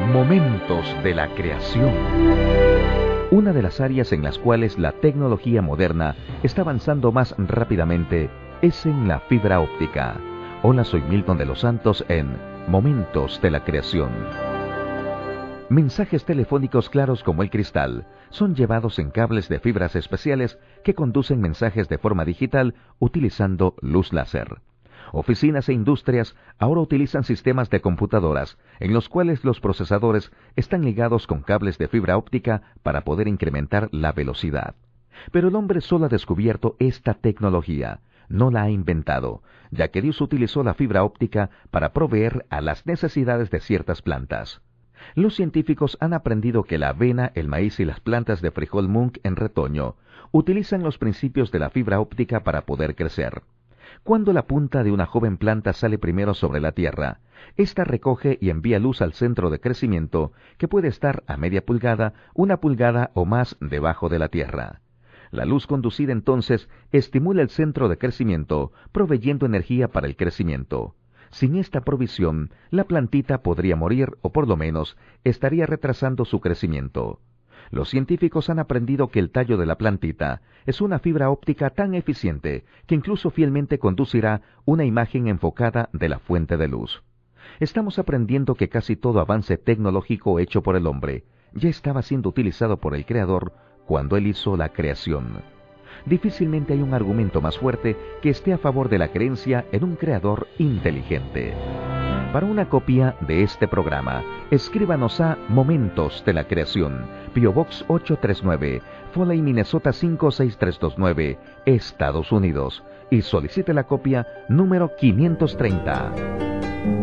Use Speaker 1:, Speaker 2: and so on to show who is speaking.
Speaker 1: Momentos de la creación. Una de las áreas en las cuales la tecnología moderna está avanzando más rápidamente es en la fibra óptica. Hola, soy Milton de los Santos en Momentos de la Creación. Mensajes telefónicos claros como el cristal son llevados en cables de fibras especiales que conducen mensajes de forma digital utilizando luz láser. Oficinas e industrias ahora utilizan sistemas de computadoras en los cuales los procesadores están ligados con cables de fibra óptica para poder incrementar la velocidad. Pero el hombre solo ha descubierto esta tecnología, no la ha inventado, ya que Dios utilizó la fibra óptica para proveer a las necesidades de ciertas plantas. Los científicos han aprendido que la avena, el maíz y las plantas de frijol Munk en retoño utilizan los principios de la fibra óptica para poder crecer. Cuando la punta de una joven planta sale primero sobre la tierra, ésta recoge y envía luz al centro de crecimiento, que puede estar a media pulgada, 1 pulgada o más debajo de la tierra. La luz conducida entonces estimula el centro de crecimiento, proveyendo energía para el crecimiento. Sin esta provisión, la plantita podría morir o por lo menos estaría retrasando su crecimiento. Los científicos han aprendido que el tallo de la plantita es una fibra óptica tan eficiente que incluso fielmente conducirá una imagen enfocada de la fuente de luz. Estamos aprendiendo que casi todo avance tecnológico hecho por el hombre ya estaba siendo utilizado por el Creador cuando Él hizo la creación. Difícilmente hay un argumento más fuerte que esté a favor de la creencia en un Creador inteligente. Para una copia de este programa, escríbanos a Momentos de la Creación, P.O. Box 839, Foley, Minnesota 56329, Estados Unidos, y solicite la copia número 530.